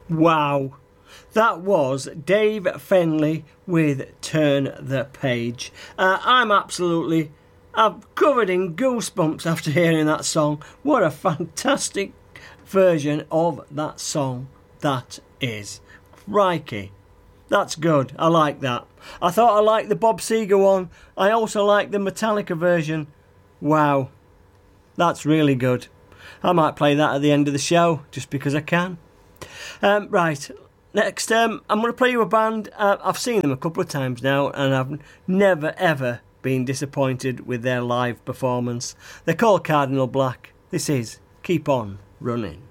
Wow. That was Dave Fenley with Turn the Page. I'm covered in goosebumps after hearing that song. What a fantastic version of that song that is. Crikey. That's good. I like that. I thought I liked the Bob Seger one. I also like the Metallica version. Wow. That's really good. I might play that at the end of the show, just because I can. Right. Next, I'm going to play you a band. I've seen them a couple of times now, and I've never, ever been disappointed with their live performance. They're called Cardinal Black. This is Keep On Running.